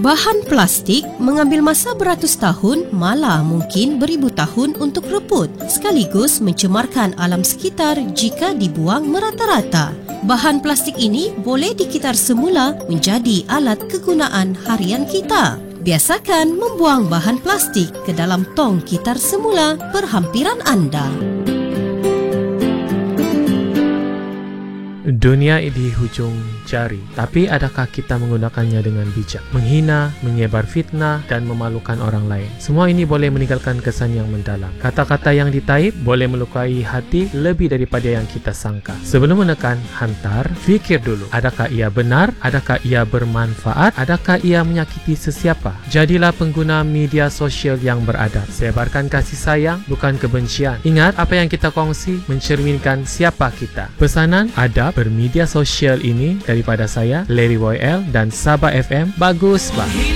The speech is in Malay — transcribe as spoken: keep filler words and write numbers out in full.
Bahan plastik mengambil masa beratus tahun, malah mungkin beribu tahun untuk reput, sekaligus mencemarkan alam sekitar jika dibuang merata-rata. Bahan plastik ini boleh dikitar semula menjadi alat kegunaan harian kita. Biasakan membuang bahan plastik ke dalam tong kitar semula perhampiran anda. Dunia di hujung jari, tapi adakah kita menggunakannya dengan bijak? Menghina, menyebar fitnah dan memalukan orang lain. Semua ini boleh meninggalkan kesan yang mendalam. Kata-kata yang ditaip boleh melukai hati lebih daripada yang kita sangka. Sebelum menekan hantar, fikir dulu. Adakah ia benar? Adakah ia bermanfaat? Adakah ia menyakiti sesiapa? Jadilah pengguna media sosial yang beradab. Sebarkan kasih sayang, bukan kebencian. Ingat, apa yang kita kongsi mencerminkan siapa kita. Pesanan adab bermedia sosial ini daripada saya, Larry Y L dan Sabah F M. Bagus, bah.